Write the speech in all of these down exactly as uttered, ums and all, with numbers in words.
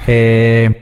Eh...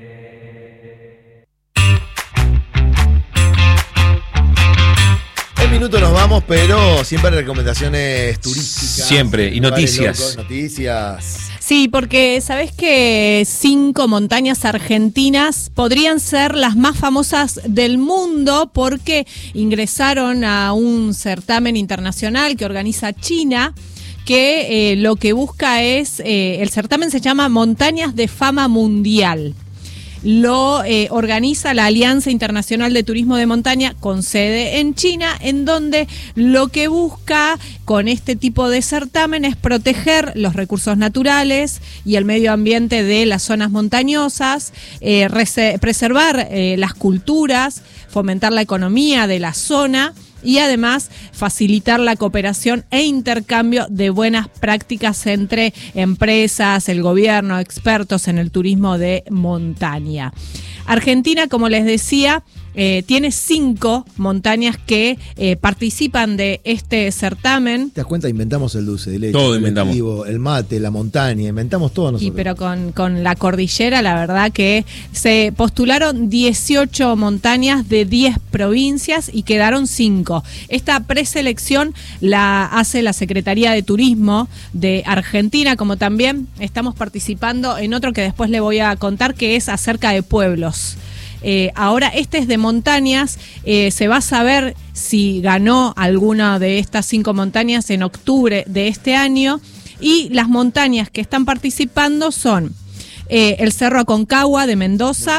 Minutos nos vamos, pero siempre recomendaciones turísticas. Siempre, y noticias. Locos, noticias. Sí, porque sabés que cinco montañas argentinas podrían ser las más famosas del mundo porque ingresaron a un certamen internacional que organiza China, que eh, lo que busca es, eh, el certamen se llama Montañas de Fama Mundial. Lo eh, organiza la Alianza Internacional de Turismo de Montaña con sede en China, en donde lo que busca con este tipo de certamen es proteger los recursos naturales y el medio ambiente de las zonas montañosas, eh, rese- preservar eh, las culturas, fomentar la economía de la zona y además facilitar la cooperación e intercambio de buenas prácticas entre empresas, el gobierno, expertos en el turismo de montaña. Argentina, como les decía, eh, tiene cinco montañas que eh, participan de este certamen. ¿Te das cuenta? Inventamos el dulce de leche. Todo el inventamos. colectivo, el mate, la montaña, inventamos todo nosotros. Y pero con, con la cordillera, la verdad que se postularon dieciocho montañas de diez provincias y quedaron cinco. Esta preselección la hace la Secretaría de Turismo de Argentina, como también estamos participando en otro que después le voy a contar, que es acerca de pueblos. Eh, ahora este es de montañas, eh, se va a saber si ganó alguna de estas cinco montañas en octubre de este año, y las montañas que están participando son eh, el Cerro Aconcagua de Mendoza,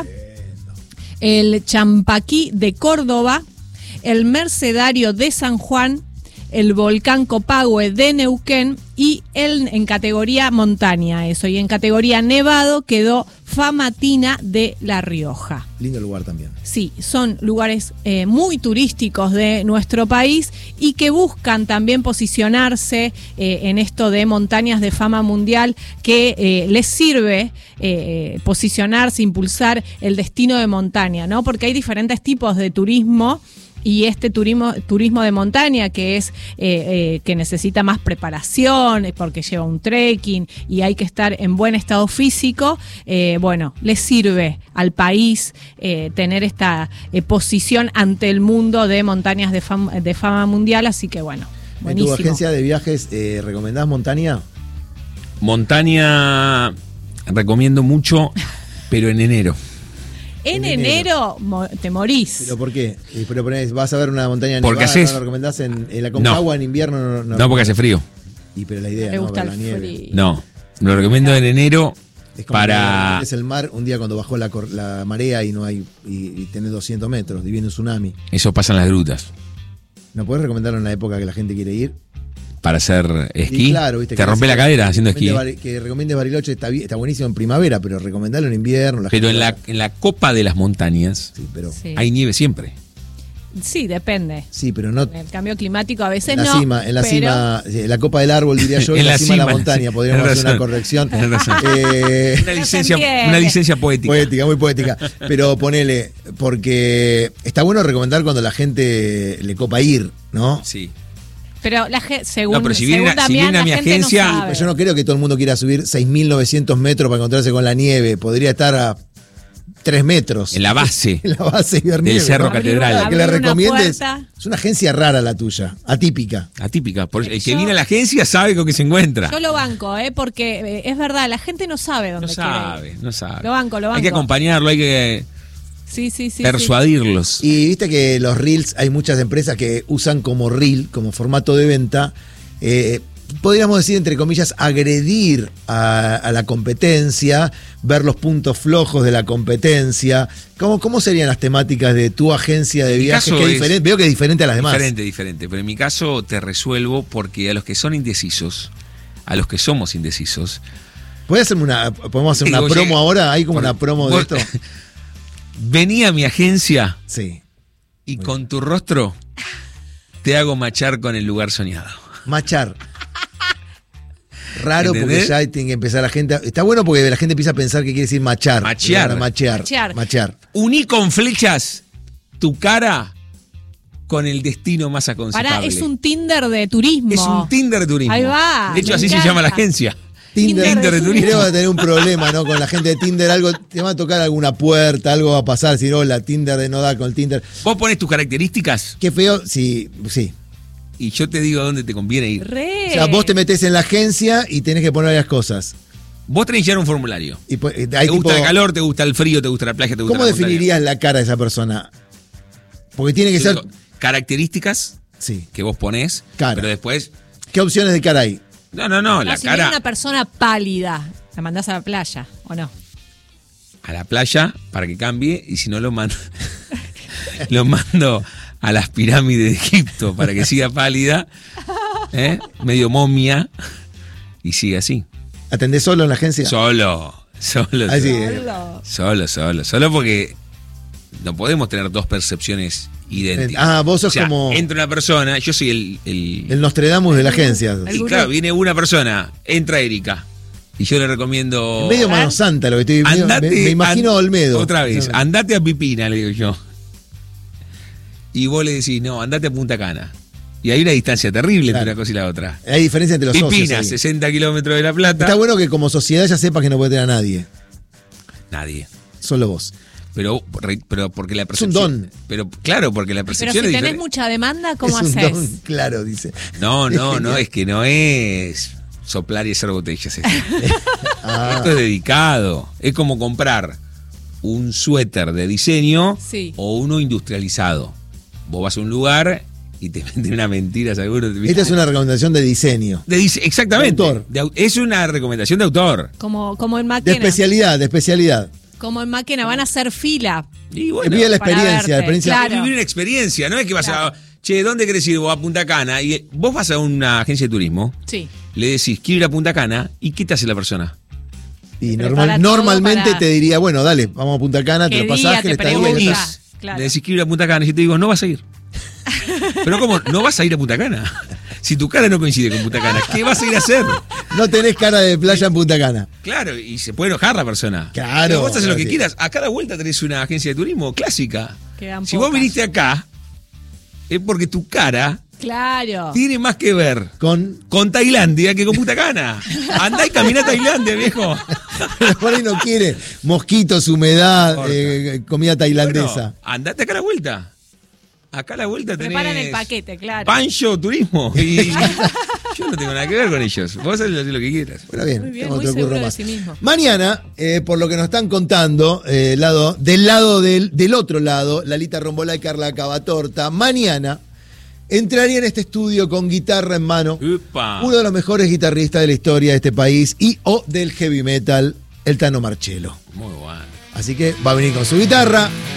el Champaquí de Córdoba, el Mercedario de San Juan, el Volcán Copahue de Neuquén y el, en categoría montaña eso, y en categoría nevado quedó Famatina de La Rioja. Lindo lugar también. Sí, son lugares eh, muy turísticos de nuestro país y que buscan también posicionarse eh, en esto de montañas de fama mundial, que eh, les sirve eh, posicionarse, impulsar el destino de montaña, ¿no? Porque hay diferentes tipos de turismo. Y este turismo, turismo de montaña, que es eh, eh, que necesita más preparación, porque lleva un trekking y hay que estar en buen estado físico, eh, bueno, le sirve al país eh, tener esta eh, posición ante el mundo de montañas de fama, de fama mundial, así que bueno, buenísimo. ¿En tu agencia de viajes eh, recomendás montaña? Montaña recomiendo mucho, pero en enero. En, en enero, enero mo- te morís. ¿Pero por qué? Eh, Pero ponés, vas a ver una montaña Porque nevada, haces... ¿no lo recomendás en, en la Concagua no. en invierno? No, no, no, porque hace frío. Y pero la idea, Me ¿no? gusta Ver el la nieve. frío. No, lo recomiendo en enero Es como para... es el mar un día cuando bajó la, cor- la marea y no hay y, y tenés doscientos metros y viene un tsunami. Eso pasa en las grutas. ¿No podés recomendarlo en la época que la gente quiere ir? Para hacer esquí. Y claro, ¿viste? Te que rompe la cadera haciendo esquí. Bar- que recomiendes Bariloche está, bi- está buenísimo en primavera, pero recomendalo en invierno. La Pero gente en la, va- en la copa de las montañas Sí, pero, sí. Sí. hay nieve siempre. Sí, depende. pero no... El cambio climático a veces En la no. cima, en la pero... cima, en la copa del árbol diría yo, en, En la, la cima de cima, la montaña, sí. podríamos Tenés hacer una razón. corrección. Tenés razón. Eh, Una licencia, entiende. una licencia poética. Poética, muy poética. Pero ponele, porque está bueno recomendar cuando la gente le copa ir, ¿no? Sí. Pero la gente, según, No, pero si según viene a- si Damián, viene a la mi gente agencia- no sabe. Yo no creo que todo el mundo quiera subir seis mil novecientos metros para encontrarse con la nieve. Podría estar a tres metros. En la base. En la base y ver Del nieve, Cerro ¿no? Catedral. Para que le Abrir una recomiendes. puerta. Es una agencia rara la tuya, atípica. Atípica. Por, el que Yo- viene a la agencia sabe con qué se encuentra. Yo lo banco, ¿eh? Porque eh, es verdad, la gente no sabe dónde No quiere ir. sabe, no sabe. Lo banco, lo banco. Hay que acompañarlo, hay que Sí, sí, sí. persuadirlos. Y viste que los reels, hay muchas empresas que usan como reel, como formato de venta, eh, podríamos decir, entre comillas, agredir a, a la competencia, ver los puntos flojos de la competencia. ¿Cómo, cómo serían las temáticas de tu agencia de En mi viajes? caso Que es- diferen- veo que es diferente a las demás. Diferente, diferente. Pero en mi caso te resuelvo porque a los que son indecisos, a los que somos indecisos. ¿Puedes hacerme una, ¿Podemos hacer una Digo, promo llega- ahora? ¿Hay como por- una promo de vos- esto? Vení a mi agencia Sí. y con tu rostro te hago machar con el lugar soñado. Machar. Raro porque ¿Entendés? ya tiene que empezar la gente. a- Está bueno porque la gente empieza a pensar que quiere decir machar. Machear. Ahora, Machear. Machear. Machear. Uní con flechas tu cara con el destino más aconsejable. Pará, es un Tinder de turismo. Es un Tinder turismo. Ahí va, De hecho, me así encanta. se llama la agencia. Tinder, Tinder de turismo. creo que va a tener un problema, ¿no? Con la gente de Tinder, algo te va a tocar alguna puerta, algo va a pasar, decir, hola, Tinder de no da con el Tinder. Vos ponés tus características Qué feo, sí, sí. y yo te digo a dónde te conviene ir. Re. O sea, vos te metés en la agencia y tenés que poner varias cosas. Vos tenés que llenar un formulario. Y pues, hay ¿Te tipo, gusta el calor? ¿Te gusta el frío? ¿Te gusta la playa? ¿Te gusta ¿cómo la montaña? definirías la cara de esa persona? Porque tiene que Yo ser. digo, características Sí. que vos ponés, Cara. pero después... ¿Qué opciones de cara hay? No, no, no, Ah, la si viene cara una persona pálida, la mandás a la playa, ¿o no? a la playa para que cambie y si no lo mando, lo mando a las pirámides de Egipto para que siga pálida, ¿eh? medio momia y siga así. ¿Atendés solo en la agencia? Solo, solo, Ah, sí. solo, solo, solo, solo porque no podemos tener dos percepciones idénticas. Ah, vos sos O sea, como entra una persona, yo soy el... el- el Nostradamus de la agencia. El y gurú. claro, viene una persona, entra Erika y yo le recomiendo... Medio mano santa lo que estoy medio- Andate, me, me imagino an- a Olmedo. Otra vez, No, andate a Pipina, le digo yo. Y vos le decís, no, andate a Punta Cana. Y hay una distancia terrible Claro. entre una cosa y la otra. Hay diferencia entre los Pipina, socios. ahí. sesenta kilómetros de La Plata. Está bueno que como sociedad ya sepas que no puede tener a nadie. Nadie. Solo vos. Pero, re- pero porque la un percepción. don. Pero claro, porque la Pero percepción si es tenés diferente. mucha demanda, ¿cómo es un haces? don, claro, dice. No, Es no, no, genial. es que no es soplar y hacer botellas. Esto, Ah, Esto es dedicado. Es como comprar un suéter de diseño Sí. o uno industrializado. Vos vas a un lugar y te venden una mentira, seguro. esta es una recomendación de diseño. De dise- exactamente. De autor. De au- es una recomendación de autor. Como, como en De Máquina. especialidad, de especialidad. Como en Máquina, van a hacer fila. Y Bueno, bueno, Vive la para experiencia, verte, la experiencia. claro. es vivir una experiencia, no es que vas Claro. a, che, ¿dónde querés ir vos? A Punta Cana. Y vos vas a una agencia de turismo, Sí. le decís, quiero ir a Punta Cana, ¿y qué te hace la persona? Y Te normal- prepara todo normalmente para- te diría, bueno, dale, vamos a Punta Cana, te ¿Qué lo día? pasaje, Te le estadía, Y pregunta. ya venís, está. claro. le decís, quiero ir a Punta Cana, y yo te digo, no vas a ir. Pero ¿cómo? No vas a ir a Punta Cana. Si tu cara no coincide con Punta Cana, ¿qué vas a ir a hacer? No tenés cara de playa en Punta Cana. Claro, y se puede enojar la persona. Claro, Pero vos haces lo claro, que sí. quieras. A cada vuelta tenés una agencia de turismo clásica. Quedan Si vos pocas. viniste acá, es porque tu cara Claro. tiene más que ver Con. con Tailandia que con Punta Cana. Andá y caminá a Tailandia, viejo. Pero por ahí no quiere mosquitos, humedad, Corta. eh, comida tailandesa. Bueno, andate acá a la vuelta. Acá a la vuelta tenés... Preparan el paquete, claro. Pancho Turismo. Y yo no tengo nada que ver con ellos. Vos haces lo que quieras. Bueno, bien, Muy bien, no muy te ocurro seguro de más. sí mismo. Mañana, eh, por lo que nos están contando, eh, lado, del lado del, del otro lado, Lalita Rombolá y Carla Cavatorta, mañana entraría en este estudio con guitarra en mano, Upa. uno de los mejores guitarristas de la historia de este país y o del heavy metal, el Tano Marchello. Muy bueno. Así que va a venir con su guitarra,